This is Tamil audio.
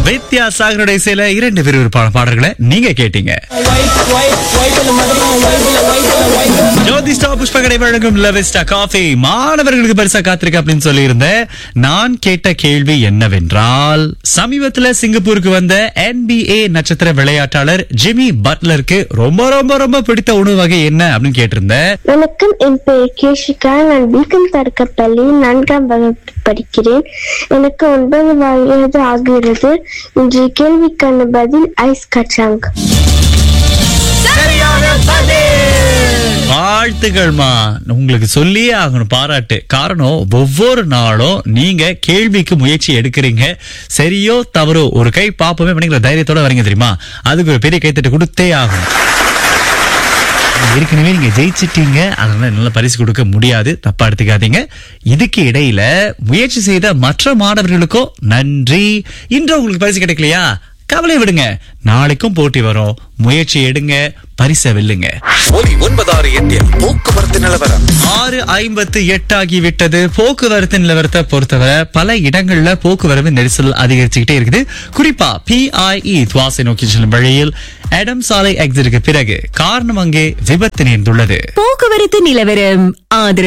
வித்யாசாகருடைய சில 2 விறுவிறுப்பான பாடல்களை நீங்க கேட்டீங்க. ஜோதிஸ்டா புஷ்பகடை வழங்கும் லவிஸ்டா காஃபி மாணவர்களுக்கு பரிசா காத்திருக்க அப்படின்னு சொல்லி இருந்தேன். நான் கேட்ட கேள்வி என்னவென்றால், சமீபத்துல சிங்கப்பூருக்கு வந்த NBA நட்சத்திர விளையாட்டாளர் ஜிம்மி பட்லருக்கு ரொம்ப ரொம்ப ரொம்ப பிடித்த உணவு வகை என்ன அப்படின்னு கேட்டிருந்தேன். வணக்கம், என் பெயர் கேஷிகா. நான் பீக்கம் தடுக்கப்பள்ளி 4ஆம் வகுப்பு படிக்கிறேன். எனக்கு 9 வயது ஆகிறது. இன்றைய கேள்விக்கான பதில் ஐஸ் கச்சாங். வாழ்த்துக்கள்மா, உங்களுக்கு சொல்லியே ஆகணும் பாராட்டு. காரணம், ஒவ்வொரு நாளும் நீங்க கேள்விக்கு முயற்சி எடுக்கிறீங்க. சரியோ தவறோ ஒரு கை பாப்போமே அப்படிங்கிற தைரியத்தோட வரீங்க தெரியுமா? அதுக்கு ஒரு பெரிய கைத்தட்டு கொடுத்தே ஆகணும். ஏற்கனவே நீங்க ஜெயிச்சிட்டீங்க, அதனால நல்ல பரிசு கொடுக்க முடியாது, தப்பா எடுத்துக்காதீங்க. இதுக்கு இடையில முயற்சி செய்த மற்ற மாணவர்களுக்கும் நன்றி. இன்று உங்களுக்கு பரிசு கிடைக்கலையா? கவலை விடுங்க, நாளைக்கும் போட்டி வரும். முயற்சி எடுங்க, பரிசை வெல்லுங்க. 968 போக்குவரத்து நிலவரம் 6:58 ஆகிவிட்டது. போக்குவரத்து நிலவரத்தை பொறுத்தவரை பல இடங்கள்ல போக்குவரத்து நெரிசல் அதிகரிச்சுக்கிட்டே இருக்குது. குறிப்பா PIE துவாசை நோக்கி செல்லும் வழியில் எடம் சாலை எக்ஸிட்டுக்கு பிறகு காரணம் அங்கே விபத்து நேர்ந்துள்ளது. போக்குவரத்து நிலவரம்